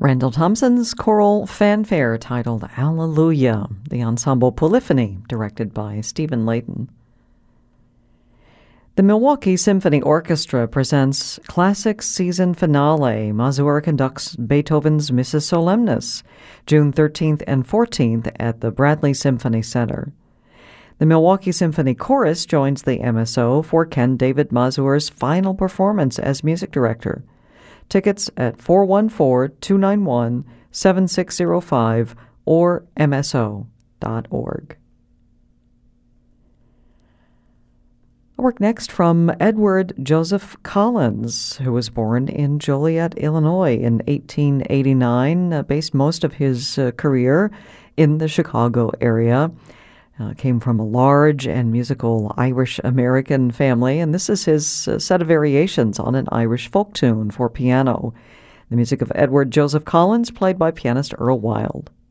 Randall Thompson's choral fanfare titled Alleluia, the ensemble Polyphony, directed by Stephen Layton. The Milwaukee Symphony Orchestra presents Classic Season Finale. Mazur conducts Beethoven's Missa Solemnis, June 13th and 14th at the Bradley Symphony Center. The Milwaukee Symphony Chorus joins the MSO for Ken David Mazur's final performance as music director. Tickets at 414-291-7605 or mso.org. I work next from Edward Joseph Collins, who was born in Joliet, Illinois in 1889, based most of his career in the Chicago area. Came from a large and musical Irish-American family, and this is his set of variations on an Irish folk tune for piano. The music of Edward Joseph Collins, played by pianist Earl Wild.